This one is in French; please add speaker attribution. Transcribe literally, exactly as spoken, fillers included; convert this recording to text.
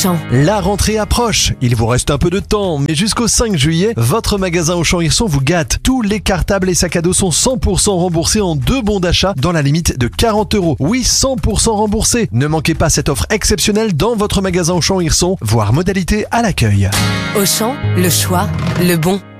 Speaker 1: Auchan.
Speaker 2: La rentrée approche, il vous reste un peu de temps, mais jusqu'au cinq juillet, votre magasin Auchan Hirson vous gâte. Tous les cartables et sacs à dos sont cent pour cent remboursés en deux bons d'achat dans la limite de quarante euros. Oui, cent pour cent remboursés. Ne manquez pas cette offre exceptionnelle dans votre magasin Auchan Hirson, voire modalité à l'accueil.
Speaker 1: Auchan, le choix, le bon.